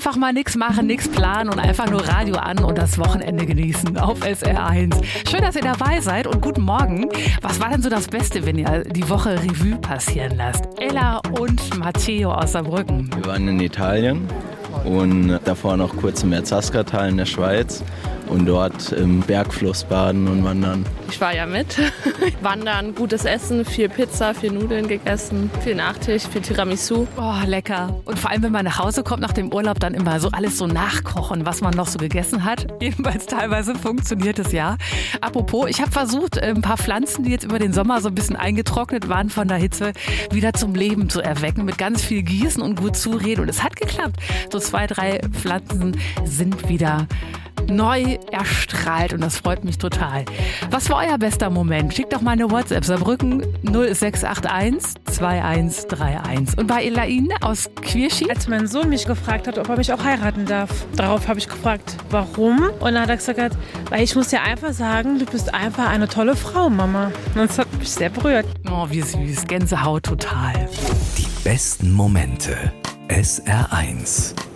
Einfach mal nichts machen, nichts planen und einfach nur Radio an und das Wochenende genießen auf SR1. Schön, dass ihr dabei seid und guten Morgen. Was war denn so das Beste, wenn ihr die Woche Revue passieren lasst? Ella und Matteo aus Saarbrücken. Wir waren in Italien und davor noch kurz im Erzaskertal in der Schweiz und dort im Bergfluss baden und wandern. Ich war ja mit. Wandern, gutes Essen, viel Pizza, viel Nudeln gegessen, viel Nachtisch, viel Tiramisu. Oh, lecker. Und vor allem, wenn man nach Hause kommt nach dem Urlaub, dann immer so alles so nachkochen, was man noch so gegessen hat. Jedenfalls teilweise funktioniert es ja. Apropos, ich habe versucht, ein paar Pflanzen, die jetzt über den Sommer so ein bisschen eingetrocknet waren von der Hitze, wieder zum Leben zu erwecken. Mit ganz viel Gießen und gut zureden. Und es hat geklappt. So 2, 3 Pflanzen sind wieder neu erstrahlt und das freut mich total. Was war euer bester Moment? Schickt doch mal eine WhatsApp. Saarbrücken 0681 2131. Und bei Elaine aus Quirschi? Als mein Sohn mich gefragt hat, ob er mich auch heiraten darf. Darauf habe ich gefragt, warum? Und dann hat er gesagt, weil ich muss dir einfach sagen, du bist einfach eine tolle Frau, Mama. Und das hat mich sehr berührt. Oh, wie süß. Gänsehaut total. Die besten Momente. SR1.